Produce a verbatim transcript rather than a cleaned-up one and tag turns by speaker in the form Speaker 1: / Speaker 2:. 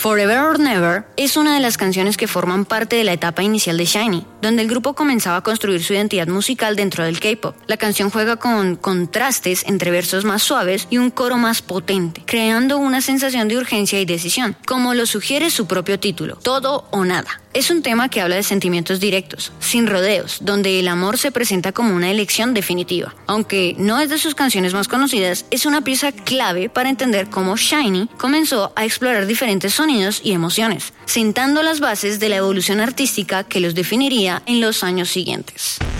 Speaker 1: Forever or Never es una de las canciones que forman parte de la etapa inicial de SHINee, donde el grupo comenzaba a construir su identidad musical dentro del K-pop. La canción juega con contrastes entre versos más suaves y un coro más potente, creando una sensación de urgencia y decisión, como lo sugiere su propio título, Todo o Nada. Es un tema que habla de sentimientos directos, sin rodeos, donde el amor se presenta como una elección definitiva. Aunque no es de sus canciones más conocidas, es una pieza clave para entender cómo SHINee comenzó a explorar diferentes sonidos y emociones, sentando las bases de la evolución artística que los definiría en los años siguientes.